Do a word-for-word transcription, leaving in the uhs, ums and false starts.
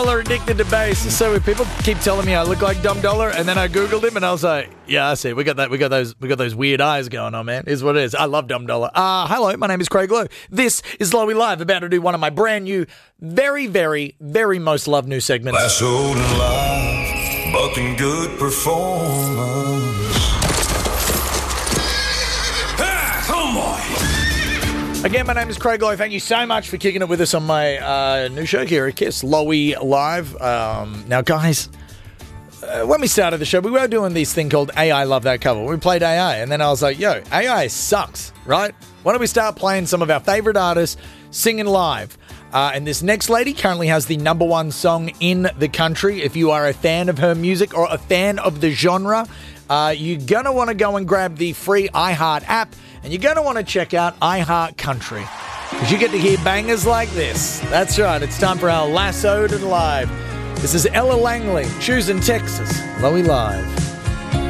Dollar addicted to bass. So people keep telling me I look like Dumb Dollar, and then I googled him and I was like, yeah, I see. We got that. We got those. We got those weird eyes going on, man. Is what it is. I love Dumb Dollar. Uh, hello, my name is Craig Lowe. This is Lowy Live. About to do one of my brand new, very, very, very most loved new segments. Last old and live, but in good performance. Ah, come on. Again, my name is Craig Lowe. Thank you so much for kicking it with us on my uh, new show here at Kiss, Lowy Live. Um, now, guys, uh, when we started the show, we were doing this thing called A I Love That Cover. We played A I, and then I was like, yo, A I sucks, right? Why don't we start playing some of our favorite artists singing live? Uh, and this next lady currently has the number one song in the country. If you are a fan of her music or a fan of the genre, uh, you're going to want to go and grab the free iHeart app, and you're going to want to check out iHeart Country, because you get to hear bangers like this. That's right, it's time for our Lassoed and Live. This is Ella Langley, Choosing Texas, Lowy Live.